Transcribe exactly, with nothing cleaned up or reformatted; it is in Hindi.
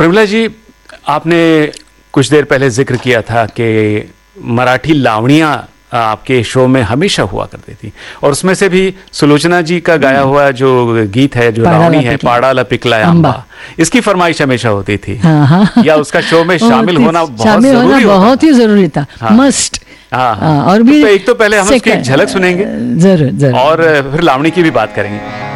प्रमिला जी, आपने कुछ देर पहले जिक्र किया था कि मराठी लावणियाँ आपके शो में हमेशा हुआ करती थी, और उसमें से भी सुलोचना जी का गाया हुआ जो गीत है, जो लावणी है, पाड़ाला पिकला अम्बा, इसकी फरमाइश हमेशा होती थी। हाँ हाँ। या उसका शो में शामिल होना बहुत शामिल होना जरूरी बहुत ही जरूरी था। हाँ। मस्ट। हाँ, हाँ। और भी तो एक तो पहले हम उसकी एक झलक सुनेंगे, जरूर जरूर, और फिर लावणी की भी बात करेंगे।